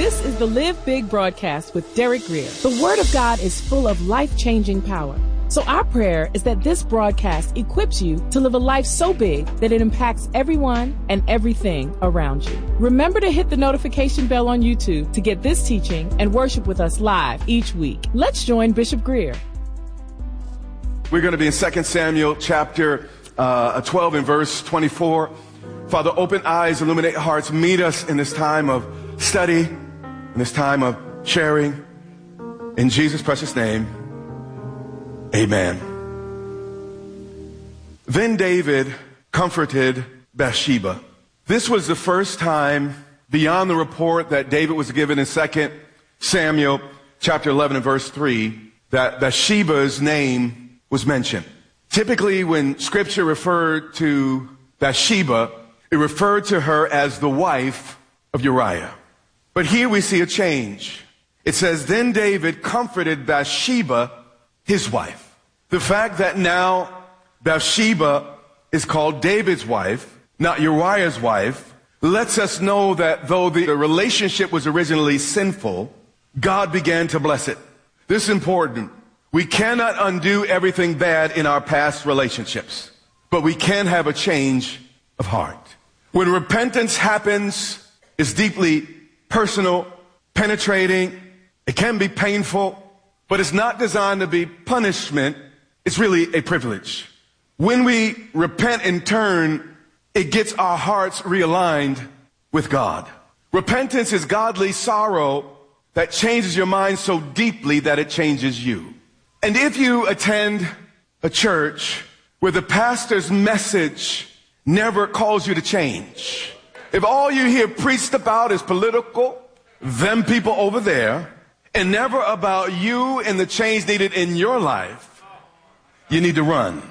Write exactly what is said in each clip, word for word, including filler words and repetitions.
This is the Live Big broadcast with Derek Grier. The Word of God is full of life-changing power. So our prayer is that this broadcast equips you to live a life so big that it impacts everyone and everything around you. Remember to hit the notification bell on YouTube to get this teaching and worship with us live each week. Let's join Bishop Grier. We're going to be in Second Samuel chapter uh, twelve and verse twenty-four. Father, open eyes, illuminate hearts, meet us in this time of study, in this time of sharing. In Jesus' precious name, amen. Then David comforted Bathsheba. This was the first time beyond the report that David was given in Second Samuel chapter eleven and verse three that Bathsheba's name was mentioned. Typically, when scripture referred to Bathsheba, it referred to her as the wife of Uriah. But here we see a change. It says, then David comforted Bathsheba, his wife. The fact that now Bathsheba is called David's wife, not Uriah's wife, lets us know that though the relationship was originally sinful, God began to bless it. This is important. We cannot undo everything bad in our past relationships, but we can have a change of heart. When repentance happens, it's deeply personal, penetrating. It can be painful, but it's not designed to be punishment. It's really a privilege. When we repent in turn, it gets our hearts realigned with God. Repentance is godly sorrow that changes your mind so deeply that it changes you. And if you attend a church where the pastor's message never calls you to change, if all you hear preached about is political, them people over there, and never about you and the change needed in your life, you need to run.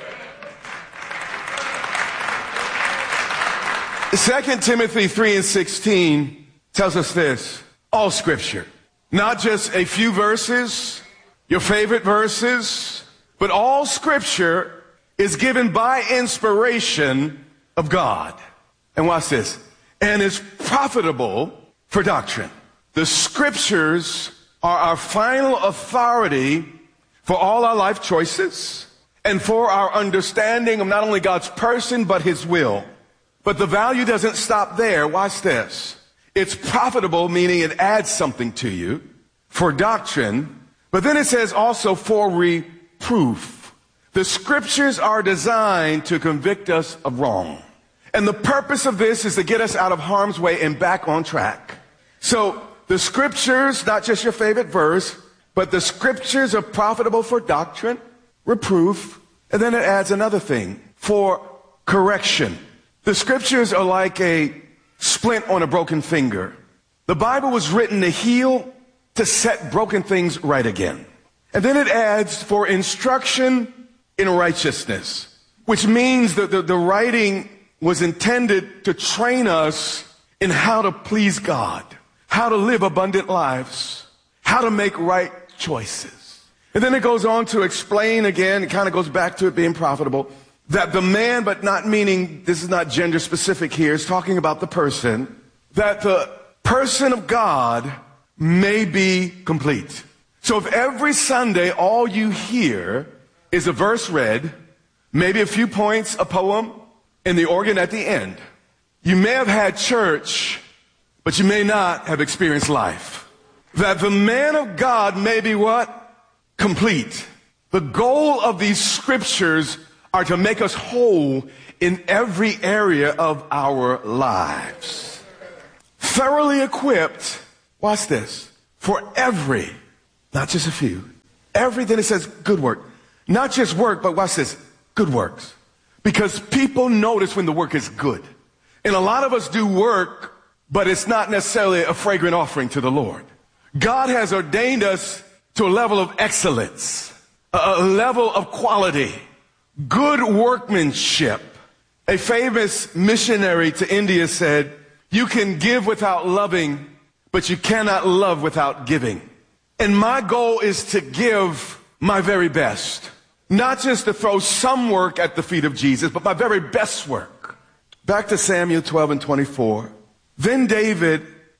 Second Timothy three and sixteen tells us this: all scripture, not just a few verses, your favorite verses, but all scripture is given by inspiration of God. And watch this. And is profitable for doctrine. The scriptures are our final authority for all our life choices and for our understanding of not only God's person, but his will. But the value doesn't stop there. Watch this. It's profitable, meaning it adds something to you, for doctrine. But then it says also for reproof. The scriptures are designed to convict us of wrong. And the purpose of this is to get us out of harm's way and back on track. So the scriptures, not just your favorite verse, but the scriptures are profitable for doctrine, reproof, and then it adds another thing, for correction. The scriptures are like a splint on a broken finger. The Bible was written to heal, to set broken things right again. And then it adds for instruction in righteousness, which means that the, the writing was intended to train us in how to please God, how to live abundant lives, how to make right choices. And then it goes on to explain again, it kind of goes back to it being profitable, that the man, but not meaning, this is not gender specific here, it's talking about the person, that the person of God may be complete. So if every Sunday all you hear is a verse read, maybe a few points, a poem, and the organ at the end, you may have had church, but you may not have experienced life. That the man of God may be what? Complete. The goal of these scriptures are to make us whole in every area of our lives. Thoroughly equipped, watch this, for every, not just a few, every, then it says good work. Not just work, but watch this, good works. Because people notice when the work is good. And a lot of us do work, but it's not necessarily a fragrant offering to the Lord. God has ordained us to a level of excellence, a level of quality, good workmanship. A famous missionary to India said, you can give without loving, but you cannot love without giving. And my goal is to give my very best. Not just to throw some work at the feet of Jesus, but my very best work. Back to Samuel twelve and twenty-four. Then David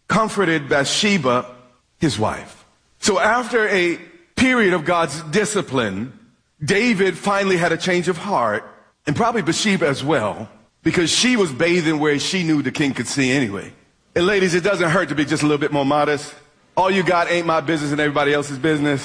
comforted Bathsheba, his wife. So after a period of God's discipline, David finally had a change of heart, and probably Bathsheba as well, because she was bathing where she knew the king could see anyway. And ladies, it doesn't hurt to be just a little bit more modest. All you got ain't my business and everybody else's business.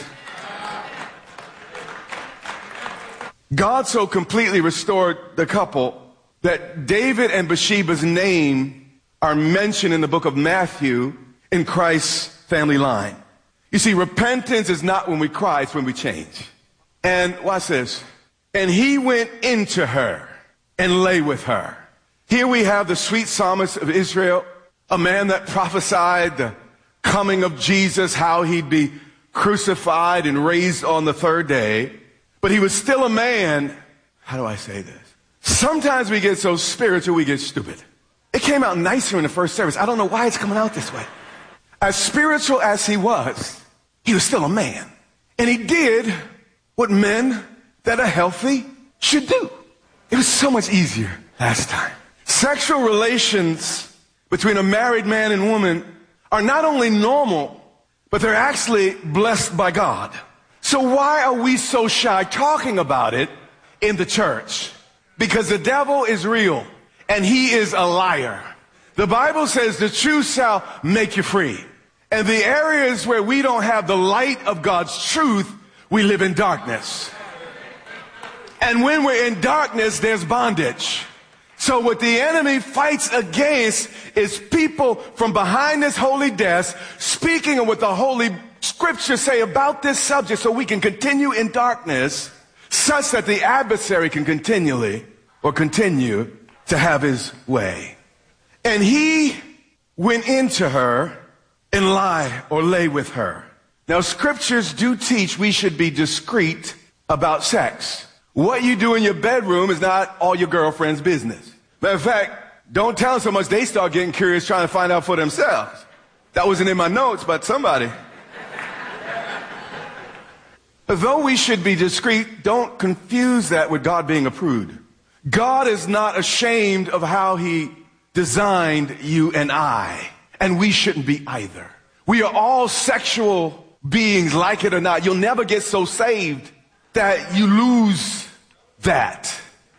God so completely restored the couple that David and Bathsheba's name are mentioned in the book of Matthew in Christ's family line. You see, repentance is not when we cry, it's when we change. And watch this. And he went into her and lay with her. Here we have the sweet psalmist of Israel, a man that prophesied the coming of Jesus, how he'd be crucified and raised on the third day. But he was still a man. How do I say this? Sometimes we get so spiritual, we get stupid. It came out nicer in the first service. I don't know why it's coming out this way. As spiritual as he was, he was still a man. And he did what men that are healthy should do. It was so much easier last time. Sexual relations between a married man and woman are not only normal, but they're actually blessed by God. So why are we so shy talking about it in the church? Because the devil is real and he is a liar. The Bible says the truth shall make you free. And the areas where we don't have the light of God's truth, we live in darkness. And when we're in darkness, there's bondage. So what the enemy fights against is people from behind this holy desk speaking of what the Holy Scriptures say about this subject so we can continue in darkness such that the adversary can continually or continue to have his way. And he went into her and lie or lay with her. Now, scriptures do teach we should be discreet about sex. What you do in your bedroom is not all your girlfriend's business. Matter of fact, don't tell them so much they start getting curious trying to find out for themselves. That wasn't in my notes, but somebody. Though we should be discreet, don't confuse that with God being a prude. God is not ashamed of how he designed you and I, and we shouldn't be either. We are all sexual beings, like it or not. You'll never get so saved that you lose that.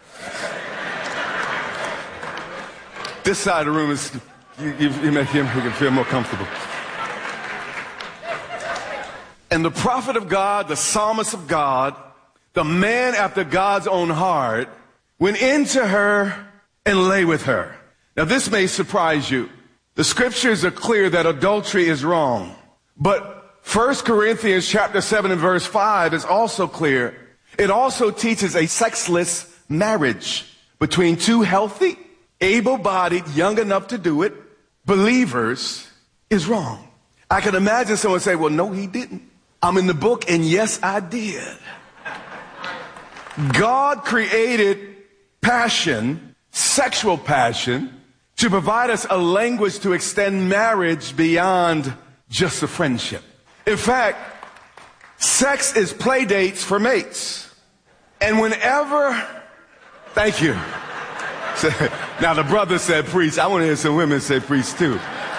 This side of the room is, you, you, you make him who can feel more comfortable. And the prophet of God, the psalmist of God, the man after God's own heart, went into her and lay with her. Now this may surprise you. The scriptures are clear that adultery is wrong. But First Corinthians chapter seven and verse five is also clear. It also teaches a sexless marriage between two healthy, able-bodied, young enough to do it, believers is wrong. I can imagine someone say, well, no, he didn't. I'm in the book, and yes, I did. God created passion, sexual passion, to provide us a language to extend marriage beyond just a friendship. In fact, sex is play dates for mates. And whenever, thank you. Now the brother said preach. I want to hear some women say preach too.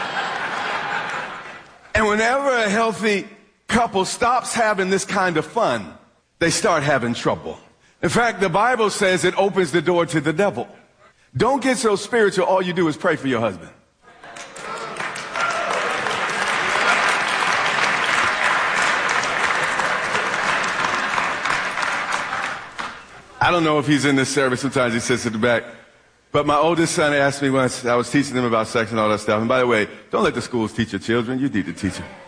And whenever a healthy couple stops having this kind of fun, they start having trouble. In fact, the Bible says it opens the door to the devil. Don't get so spiritual, all you do is pray for your husband. I don't know if he's in this service. Sometimes he sits at the back. But my oldest son asked me once, I was teaching him about sex and all that stuff. And by the way, don't let the schools teach your children. You need to teach them.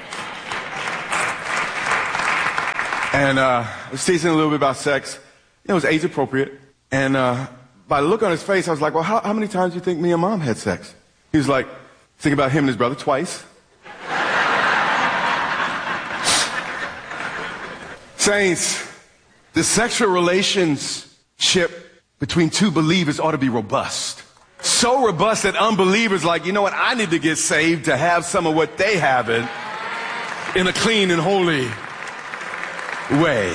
And uh, I was teaching a little bit about sex. You know, it was age appropriate. And uh, by the look on his face, I was like, well, how, how many times do you think me and mom had sex? He was like, think about him and his brother twice. Saints, the sexual relationship between two believers ought to be robust. So robust that unbelievers like, you know what, I need to get saved to have some of what they have in, in a clean and holy way.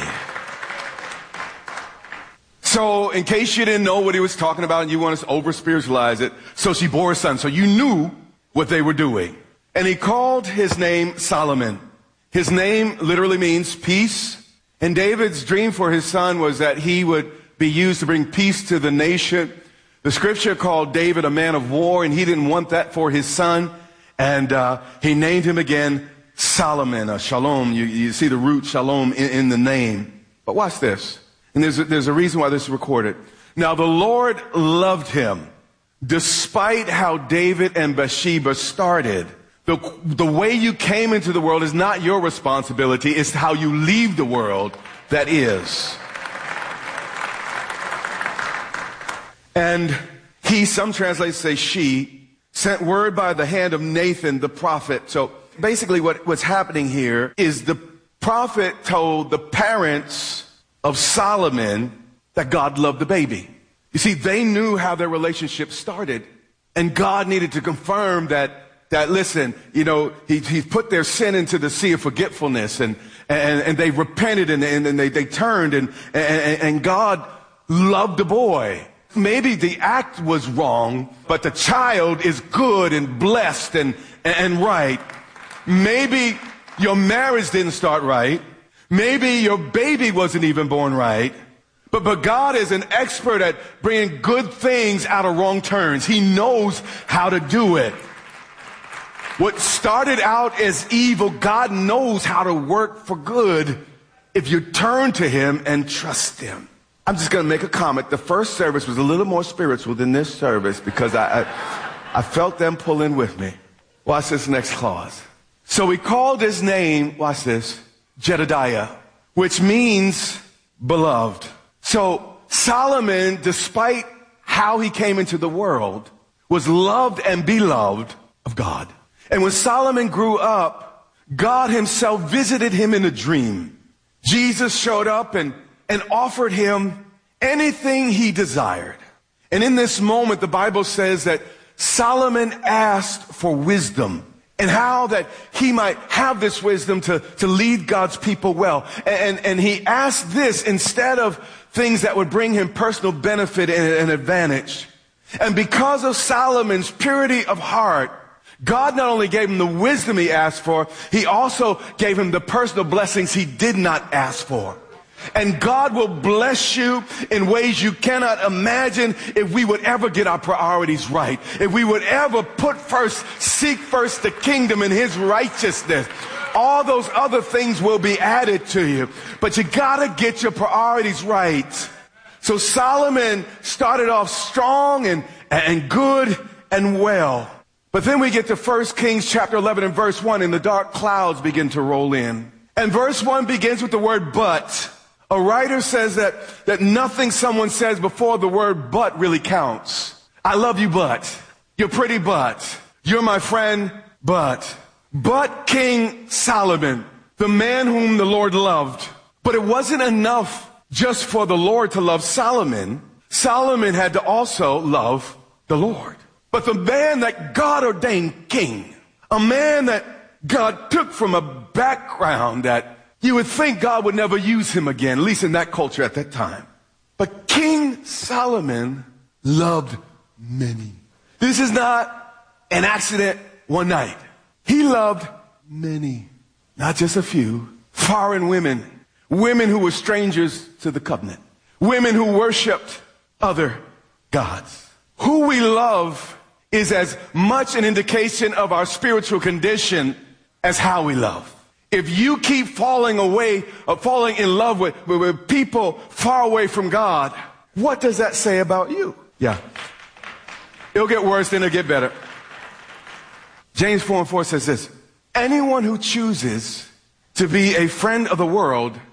So in case you didn't know what he was talking about and you want to over-spiritualize it, so she bore a son. So you knew what they were doing. And he called his name Solomon. His name literally means peace. And David's dream for his son was that he would be used to bring peace to the nation. The scripture called David a man of war, and he didn't want that for his son. And uh, he named him again Solomon, uh, Shalom. You, you see the root Shalom in, in the name. But watch this. And there's a, there's a reason why this is recorded. Now the Lord loved him despite how David and Bathsheba started. The, the way you came into the world is not your responsibility. It's how you leave the world that is. And he, some translators say she, sent word by the hand of Nathan the prophet. So basically what, what's happening here is the prophet told the parents of Solomon that God loved the baby. You see, they knew how their relationship started, and God needed to confirm that, that listen, you know, he, he put their sin into the sea of forgetfulness, and, and, and they repented, and, and, and they, they turned, and, and, and God loved the boy. Maybe the act was wrong, but the child is good and blessed and, and right. Maybe your marriage didn't start right. Maybe your baby wasn't even born right. But, but God is an expert at bringing good things out of wrong turns. He knows how to do it. What started out as evil, God knows how to work for good if you turn to him and trust him. I'm just going to make a comment. The first service was a little more spiritual than this service because I, I, I felt them pulling with me. Watch this next clause. So he called his name, watch this, Jedediah, which means beloved. So Solomon, despite how he came into the world, was loved and beloved of God. And when Solomon grew up, God himself visited him in a dream. Jesus showed up and, and offered him anything he desired. And in this moment, the Bible says that Solomon asked for wisdom, and how that he might have this wisdom to, to lead God's people well. And, and he asked this instead of things that would bring him personal benefit and an advantage. And because of Solomon's purity of heart, God not only gave him the wisdom he asked for, he also gave him the personal blessings he did not ask for. And God will bless you in ways you cannot imagine if we would ever get our priorities right. If we would ever put first, seek first the kingdom and his righteousness. All those other things will be added to you. But you gotta get your priorities right. So Solomon started off strong and, and good and well. But then we get to First Kings chapter eleven and verse one, and the dark clouds begin to roll in. And verse one begins with the word but. A writer says that, that nothing someone says before the word but really counts. I love you, but. You're pretty, but. You're my friend, but. But King Solomon, the man whom the Lord loved. But it wasn't enough just for the Lord to love Solomon. Solomon had to also love the Lord. But the man that God ordained king, a man that God took from a background that you would think God would never use him again, at least in that culture at that time. But King Solomon loved many. This is not an accident one night. He loved many, not just a few, foreign women, women who were strangers to the covenant, women who worshiped other gods. Who we love is as much an indication of our spiritual condition as how we love. If you keep falling away, or falling in love with, with, with people far away from God, what does that say about you? Yeah. It'll get worse, then it'll get better. James four and four says this: anyone who chooses to be a friend of the world